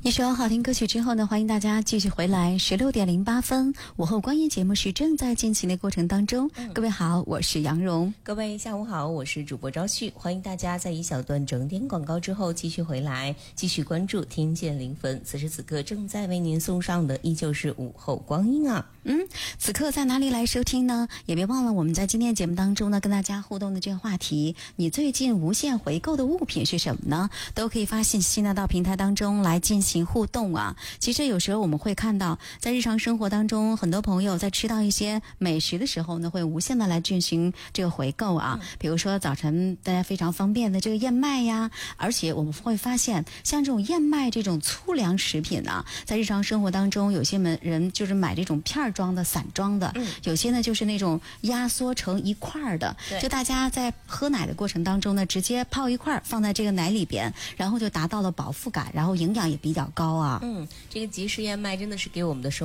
一首好听歌曲之后呢，欢迎大家继续回来。16:08，午后光阴节目是正在进行的过程当中。各位好，我是杨蓉。 各位下午好，我是主播昭旭。欢迎大家在一小段整点广告之后继续回来，继续关注听见灵魂。此时此刻正在为您送上的依旧是午后光阴啊。 此刻在哪里来收听呢？也别忘了我们在今天节目当中呢跟大家互动的这个话题，你最近无限回购的物品是什么呢？都可以发信息呢到平台当中来进行互动啊。其实有时候我们会看到在日常生活当中，很多朋友在吃到一些美食的时候呢，会无限的来进行这个回购啊。比如说早晨大家非常方便的这个燕麦呀，而且我们会发现像这种燕麦这种粗粮食品啊，在日常生活当中有些人就是买这种片装的散装的，有些呢就是那种压缩成一块的，就大家在喝奶的过程当中呢，直接泡一块放在这个奶里边，然后就达到了饱腹感，然后营养也比较高啊。 这个即食燕麦真的是给我们的生